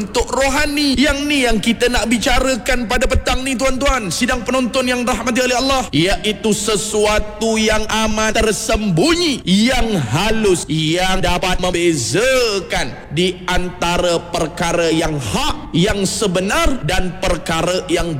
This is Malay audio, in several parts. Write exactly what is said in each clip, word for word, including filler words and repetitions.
untuk rohani. Yang ni yang kita nak bicarakan pada petang ni tuan-tuan, sidang penonton yang rahmati oleh Allah, iaitu sesuatu yang amat tersembunyi, yang halus, yang dapat membezakan di antara perkara yang hak, yang sebenar, dan perkara yang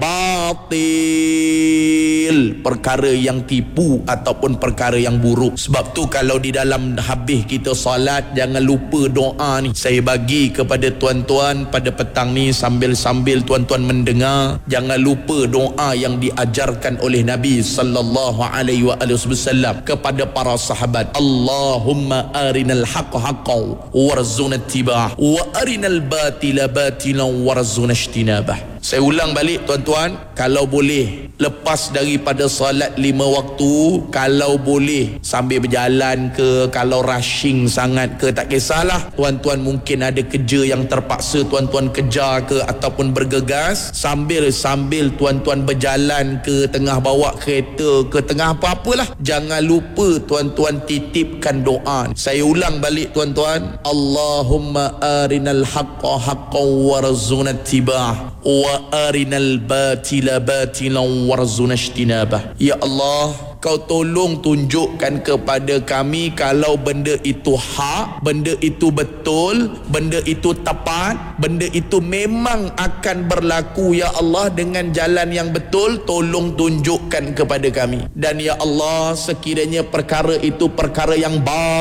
batil, perkara yang tipu ataupun perkara yang buruk. Sebab tu kalau di dalam habis kita salat, jangan lupa doa ni. Saya bagi kepada tuan-tuan pada petang ni, sambil-sambil tuan-tuan mendengar, jangan lupa doa yang diajarkan oleh Nabi sallallahu alaihi wasallam kepada para sahabat. Allahumma arinal haqqa haqqan warzuqna ittiba'ah wa arinal batila batilan warzuqna ijtinabah. Saya ulang balik tuan-tuan, kalau boleh lepas daripada salat lima waktu, kalau boleh sambil berjalan ke, kalau rushing sangat ke, tak kisahlah. Tuan-tuan mungkin ada kerja yang terpaksa tuan-tuan kejar ke, ataupun bergegas, sambil-sambil tuan-tuan berjalan ke, tengah bawa kereta ke, tengah apa-apalah, jangan lupa tuan-tuan titipkan doa. Saya ulang balik tuan-tuan, Allahumma arinal haqqa haqqan warzuqna ittiba'ah wa arinal batila batilan warzuqna ijtinabah. Ya Allah, Kau tolong tunjukkan kepada kami kalau benda itu hak, benda itu betul, benda itu tepat, benda itu memang akan berlaku. Ya Allah, dengan jalan yang betul, tolong tunjukkan kepada kami. Dan ya Allah, sekiranya perkara itu perkara yang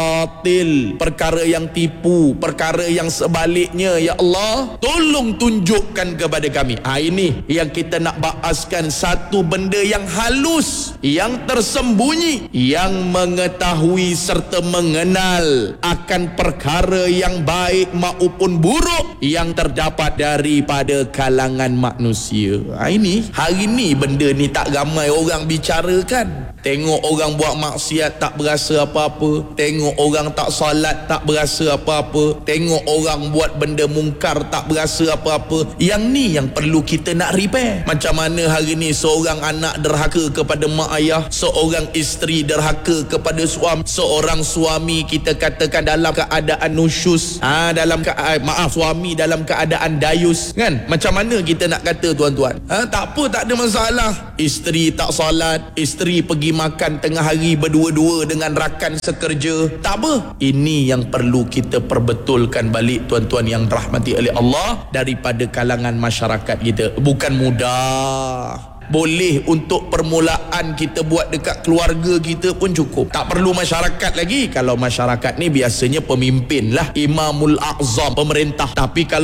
batil, perkara yang tipu, perkara yang sebaliknya, ya Allah, tolong tunjukkan kepada kami. Ha, ini yang kita nak bahaskan, satu benda yang halus, yang tersembunyi, yang mengetahui serta mengenal akan perkara yang baik maupun buruk yang terdapat daripada kalangan manusia. Ha, ini hari ni benda ni tak ramai orang bicarakan. Tengok orang buat maksiat tak berasa apa-apa, tengok orang tak salat tak berasa apa-apa, tengok orang buat benda mungkar tak berasa apa-apa. Yang ni yang perlu kita nak repair. Macam mana hari ni seorang anak derhaka kepada mak ayah, seorang isteri derhaka kepada suami, seorang suami kita katakan dalam keadaan nusyus, ha, dalam ke, maaf suami dalam keadaan dayus, kan? Macam mana kita nak kata tuan-tuan? Ha, tak apa, tak ada masalah. Isteri tak salat, isteri pergi makan tengah hari berdua-dua dengan rakan sekerja, tak apa. Ini yang perlu kita perbetulkan balik tuan-tuan yang rahmati oleh Allah daripada kalangan masyarakat kita. Bukan mudah. Boleh untuk permulaan kita buat dekat keluarga kita pun cukup, tak perlu masyarakat lagi. Kalau masyarakat ni biasanya pemimpin lah, Imamul A'zam, pemerintah. Tapi kalau